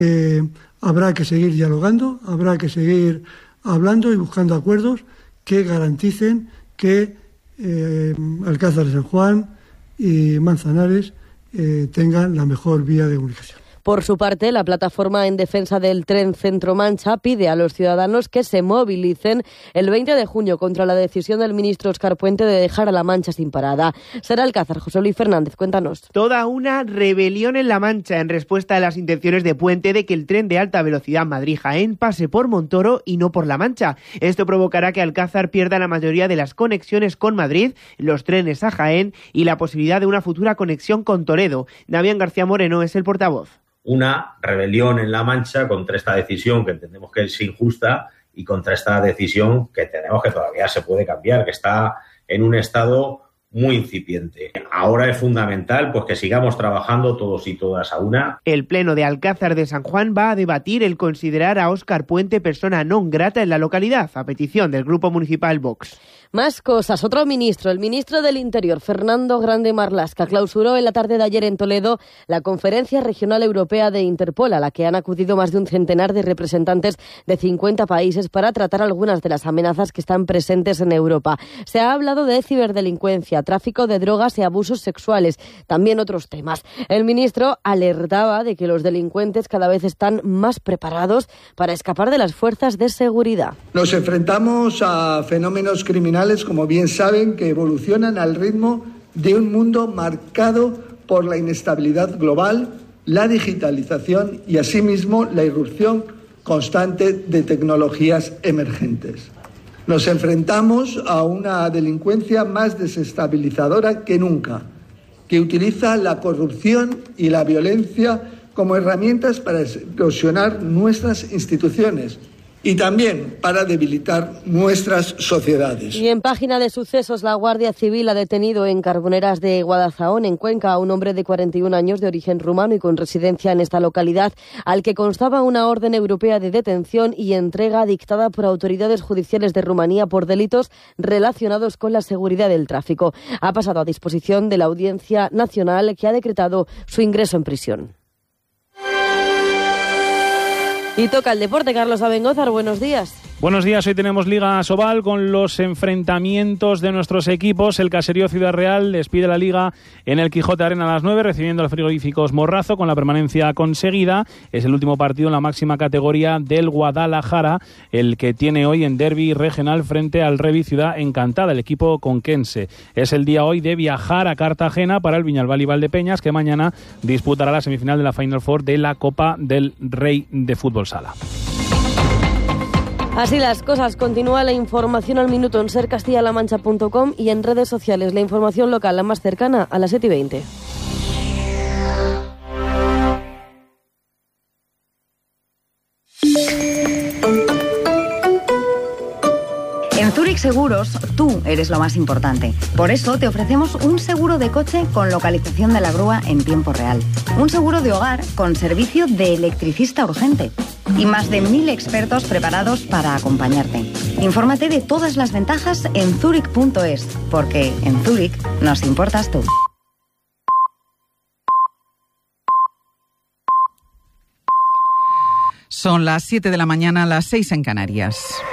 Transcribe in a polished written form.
Habrá que seguir dialogando, habrá que seguir hablando y buscando acuerdos que garanticen que Alcázar de San Juan y Manzanares tengan la mejor vía de comunicación. Por su parte, la plataforma en defensa del tren Centro-Mancha pide a los ciudadanos que se movilicen el 20 de junio contra la decisión del ministro Óscar Puente de dejar a La Mancha sin parada. Será Alcázar. José Luis Fernández, cuéntanos. Toda una rebelión en La Mancha en respuesta a las intenciones de Puente de que el tren de alta velocidad Madrid-Jaén pase por Montoro y no por La Mancha. Esto provocará que Alcázar pierda la mayoría de las conexiones con Madrid, los trenes a Jaén y la posibilidad de una futura conexión con Toledo. Damián García Moreno es el portavoz. Una rebelión en La Mancha contra esta decisión que entendemos que es injusta y contra esta decisión que tenemos que todavía se puede cambiar, que está en un estado muy incipiente. Ahora es fundamental pues que sigamos trabajando todos y todas a una. El Pleno de Alcázar de San Juan va a debatir el considerar a Óscar Puente persona non grata en la localidad, a petición del Grupo Municipal Vox. Más cosas. Otro ministro, el ministro del Interior, Fernando Grande Marlaska, clausuró en la tarde de ayer en Toledo la Conferencia Regional Europea de Interpol, a la que han acudido más de un centenar de representantes de 50 países para tratar algunas de las amenazas que están presentes en Europa. Se ha hablado de ciberdelincuencia, tráfico de drogas y abusos sexuales, también otros temas. El ministro alertaba de que los delincuentes cada vez están más preparados para escapar de las fuerzas de seguridad. Nos enfrentamos a fenómenos criminales, como bien saben, que evolucionan al ritmo de un mundo marcado por la inestabilidad global, la digitalización y, asimismo, la irrupción constante de tecnologías emergentes. Nos enfrentamos a una delincuencia más desestabilizadora que nunca, que utiliza la corrupción y la violencia como herramientas para erosionar nuestras instituciones y también para debilitar nuestras sociedades. Y en página de sucesos, la Guardia Civil ha detenido en Carboneras de Guadalzahón, en Cuenca, a un hombre de 41 años de origen rumano y con residencia en esta localidad, al que constaba una orden europea de detención y entrega dictada por autoridades judiciales de Rumanía por delitos relacionados con la seguridad del tráfico. Ha pasado a disposición de la Audiencia Nacional, que ha decretado su ingreso en prisión. Y toca el deporte. Carlos Abengózar, buenos días. Buenos días, hoy tenemos Liga Sobal con los enfrentamientos de nuestros equipos. El Caserío Ciudad Real despide la Liga en el Quijote Arena a las 9, recibiendo al Frigoríficos Morrazo con la permanencia conseguida. Es el último partido en la máxima categoría del Guadalajara, el que tiene hoy en derbi regional frente al Revi Ciudad Encantada, el equipo conquense. Es el día hoy de viajar a Cartagena para el Viñalbal y Valdepeñas, que mañana disputará la semifinal de la Final Four de la Copa del Rey de Fútbol Sala. Así las cosas, continúa la información al minuto en sercastillalamancha.com y en redes sociales. La información local, la más cercana, a las 7:20. En Zurich Seguros, tú eres lo más importante. Por eso te ofrecemos un seguro de coche con localización de la grúa en tiempo real. Un seguro de hogar con servicio de electricista urgente. Y más de 1.000 expertos preparados para acompañarte. Infórmate de todas las ventajas en zurich.es, porque en Zurich nos importas tú. Son las 7 de la mañana, las 6 en Canarias.